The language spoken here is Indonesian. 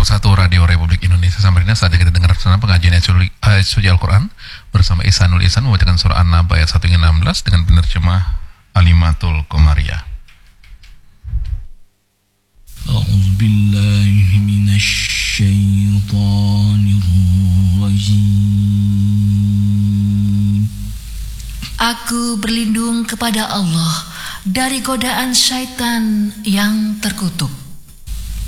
Radio Republik Indonesia. Sampainya saat kita dengar pengajian ayat suci Al-Quran bersama Ihsanul Ihsan membacakan surah An-Naba ayat 1-16 dengan penerjemah Alimatul Komariah. A'udzu billahi minasy syaithanir rajim. Aku berlindung kepada Allah dari godaan syaitan yang terkutuk.